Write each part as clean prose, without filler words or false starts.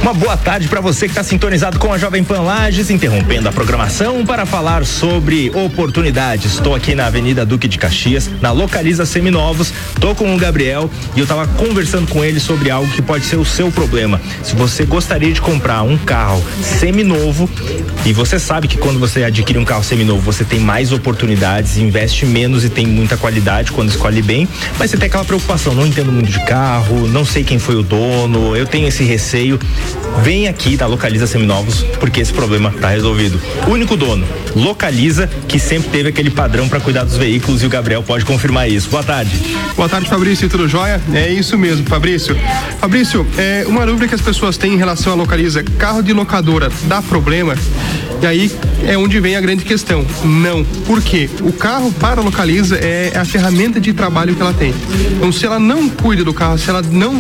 Uma boa tarde para você que está sintonizado com a Jovem Pan Lages, interrompendo a programação para falar sobre oportunidades. Estou aqui na Avenida Duque de Caxias, na Localiza Seminovos. Estou com o Gabriel e eu estava conversando com ele sobre algo que pode ser o seu problema. Se você gostaria de comprar um carro seminovo, e você sabe que quando você adquire um carro seminovo, você tem mais oportunidades, investe menos e tem muita qualidade quando escolhe bem, mas você tem aquela preocupação, não entendo muito de carro, não sei quem foi o dono, eu tenho esse receio. Vem aqui da Localiza Seminovos, porque esse problema está resolvido. Único dono, Localiza, que sempre teve aquele padrão para cuidar dos veículos, e o Gabriel pode confirmar isso. Boa tarde. Boa tarde, Fabrício, tudo jóia? É isso mesmo, Fabrício. Fabrício, uma dúvida que as pessoas têm em relação à Localiza: carro de locadora dá problema? E aí é onde vem a grande questão. Não. Por quê? O carro para a Localiza é a ferramenta de trabalho que ela tem. Então, se ela não cuida do carro, se ela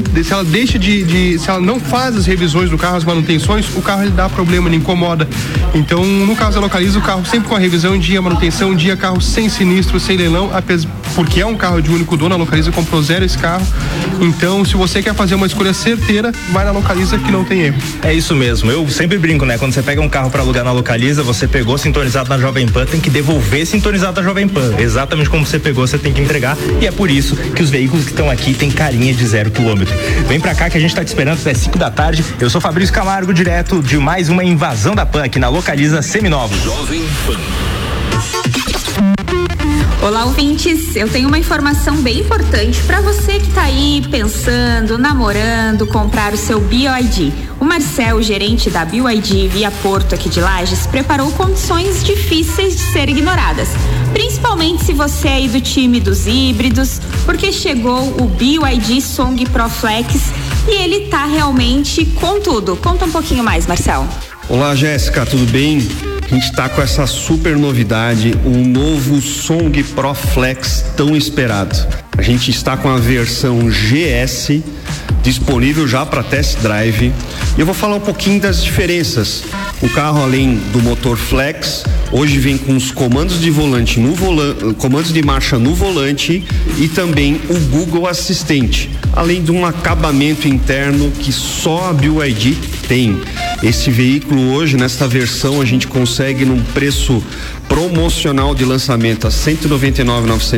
não faz as revisões do carro, as manutenções, o carro ele dá problema, ele incomoda. Então, no caso da Localiza, o carro sempre com a revisão, dia manutenção, dia carro sem sinistro, sem leilão, porque é um carro de único dono. A Localiza comprou zero esse carro. Então, se você quer fazer uma escolha certeira, vai na Localiza que não tem erro. É isso mesmo. Eu sempre brinco, né? Quando você pega um carro para alugar na Localiza, você pegou sintonizado na Jovem Pan, tem que devolver sintonizado na Jovem Pan. Exatamente como você pegou, você tem que entregar, e é por isso que os veículos que estão aqui têm carinha de 0 km. Vem pra cá que a gente tá te esperando até 5 da tarde. Eu sou Fabrício Camargo, direto de mais uma invasão da Pan aqui na Localiza Seminovos. Jovem Pan. Olá, ouvintes, eu tenho uma informação bem importante para você que tá aí pensando, namorando, comprar o seu BYD. O Marcel, gerente da BYD Via Porto aqui de Lages, preparou condições difíceis de serem ignoradas, principalmente se você é aí do time dos híbridos, porque chegou o BYD Song Pro Flex e ele tá realmente com tudo. Conta um pouquinho mais, Marcel. Olá, Jéssica, tudo bem? A gente está com essa super novidade, um novo Song Pro Flex tão esperado. A gente está com a versão GS disponível já para test drive, e eu vou falar um pouquinho das diferenças. O carro, além do motor flex, hoje vem com os comandos de volante comandos de marcha no volante e também o Google Assistente, além de um acabamento interno que só a BYD tem. Esse veículo hoje, nesta versão, a gente consegue num preço promocional de lançamento a R$ 199.900